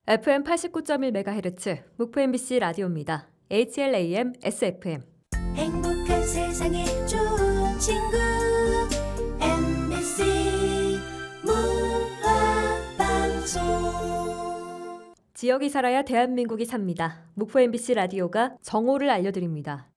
FM 89.1MHz 목포 MBC 라디오입니다. HLAM SFM. 행복한 세상에 좋은 친구 MBC 문화방송. 지역이 살아야 대한민국이 삽니다. 목포 MBC 라디오가 정오를 알려드립니다.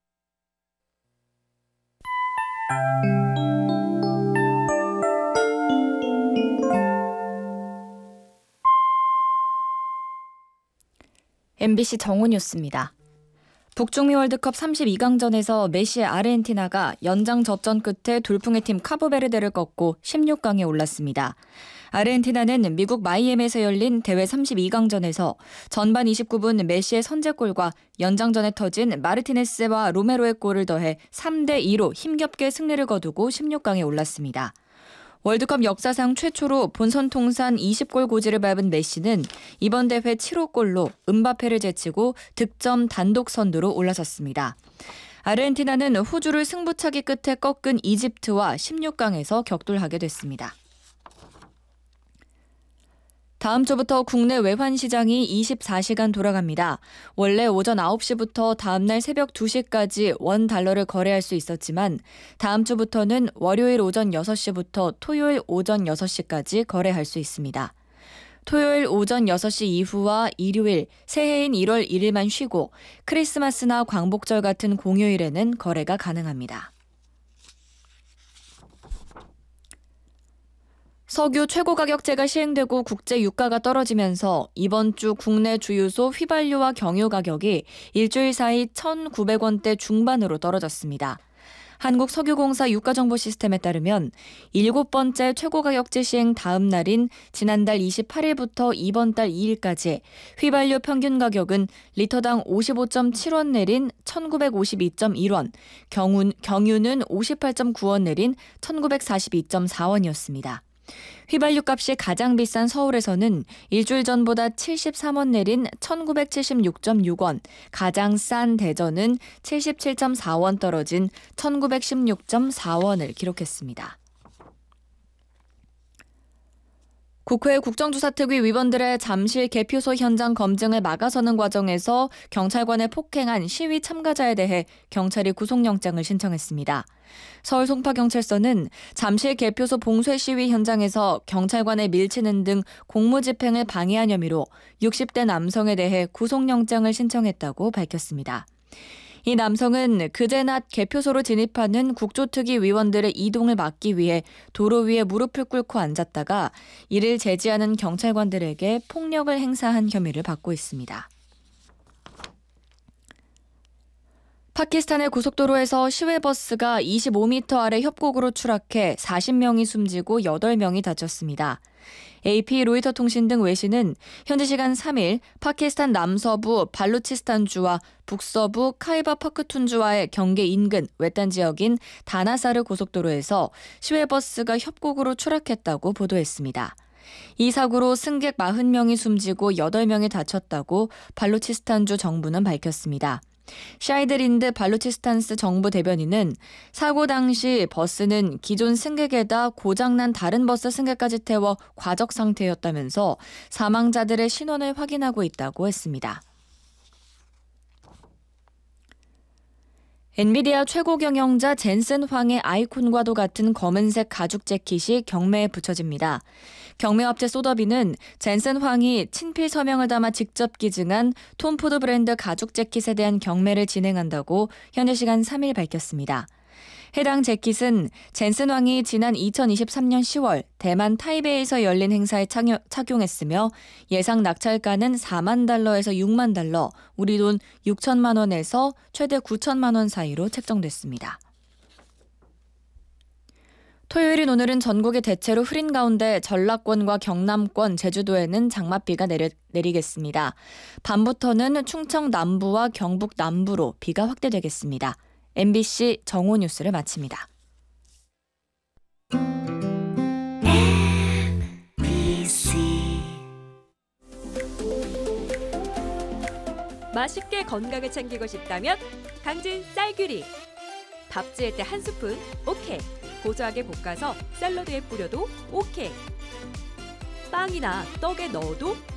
MBC 정오 뉴스입니다. 북중미 월드컵 32강전에서 메시의 아르헨티나가 연장 접전 끝에 돌풍의 팀 카보베르데를 꺾고 16강에 올랐습니다. 아르헨티나는 미국 마이애미에서 열린 대회 32강전에서 전반 29분 메시의 선제골과 연장전에 터진 마르티네스와 로메로의 골을 더해 3대2로 힘겹게 승리를 거두고 16강에 올랐습니다. 월드컵 역사상 최초로 본선 통산 20골 고지를 밟은 메시는 이번 대회 7호 골로 음바페를 제치고 득점 단독 선두로 올라섰습니다. 아르헨티나는 호주를 승부차기 끝에 꺾은 이집트와 16강에서 격돌하게 됐습니다. 다음 주부터 국내 외환시장이 24시간 돌아갑니다. 원래 오전 9시부터 다음 날 새벽 2시까지 원 달러를 거래할 수 있었지만 다음 주부터는 월요일 오전 6시부터 토요일 오전 6시까지 거래할 수 있습니다. 토요일 오전 6시 이후와 일요일, 새해인 1월 1일만 쉬고 크리스마스나 광복절 같은 공휴일에는 거래가 가능합니다. 석유 최고가격제가 시행되고 국제 유가가 떨어지면서 이번 주 국내 주유소 휘발유와 경유 가격이 일주일 사이 1,900원대 중반으로 떨어졌습니다. 한국석유공사 유가정보시스템에 따르면 7번째 최고가격제 시행 다음 날인 지난달 28일부터 이번 달 2일까지 휘발유 평균 가격은 리터당 55.7원 내린 1,952.1원, 경유는 58.9원 내린 1,942.4원이었습니다. 휘발유 값이 가장 비싼 서울에서는 일주일 전보다 73원 내린 1,976.6원, 가장 싼 대전은 77.4원 떨어진 1,916.4원을 기록했습니다. 국회 국정조사특위 위원들의 잠실 개표소 현장 검증을 막아서는 과정에서 경찰관에 폭행한 시위 참가자에 대해 경찰이 구속영장을 신청했습니다. 서울 송파경찰서는 잠실 개표소 봉쇄 시위 현장에서 경찰관에 밀치는 등 공무집행을 방해한 혐의로 60대 남성에 대해 구속영장을 신청했다고 밝혔습니다. 이 남성은 그제 낮 개표소로 진입하는 국조특위 위원들의 이동을 막기 위해 도로 위에 무릎을 꿇고 앉았다가 이를 제지하는 경찰관들에게 폭력을 행사한 혐의를 받고 있습니다. 파키스탄의 고속도로에서 시외버스가 25m 아래 협곡으로 추락해 40명이 숨지고 8명이 다쳤습니다. AP, 로이터 통신 등 외신은 현지 시간 3일 파키스탄 남서부 발루치스탄주와 북서부 카이바 파크툰주와의 경계 인근 외딴 지역인 다나사르 고속도로에서 시외버스가 협곡으로 추락했다고 보도했습니다. 이 사고로 승객 40명이 숨지고 8명이 다쳤다고 발루치스탄주 정부는 밝혔습니다. 샤이드린드 발루치스탄스 정부 대변인은 사고 당시 버스는 기존 승객에다 고장난 다른 버스 승객까지 태워 과적 상태였다면서 사망자들의 신원을 확인하고 있다고 했습니다. 엔비디아 최고 경영자 젠슨 황의 아이콘과도 같은 검은색 가죽 재킷이 경매에 붙여집니다. 경매업체 소더비는 젠슨 황이 친필 서명을 담아 직접 기증한 톰 포드 브랜드 가죽 재킷에 대한 경매를 진행한다고 현지 시간 3일 밝혔습니다. 해당 재킷은 젠슨 황이 지난 2023년 10월 대만 타이베이에서 열린 행사에 착용했으며 예상 낙찰가는 4만 달러에서 6만 달러, 우리 돈 6천만 원에서 최대 9천만 원 사이로 책정됐습니다. 토요일인 오늘은 전국이 대체로 흐린 가운데 전라권과 경남권, 제주도에는 장맛비가 내리겠습니다. 밤부터는 충청 남부와 경북 남부로 비가 확대되겠습니다. MBC 정오 뉴스를 마칩니다. 맛있게 건강을 챙기고 싶다면 강진 쌀규리. 밥 지을 때 한 스푼 오케이. 고소하게 볶아서 샐러드에 뿌려도 오케이. 빵이나 떡에 넣어도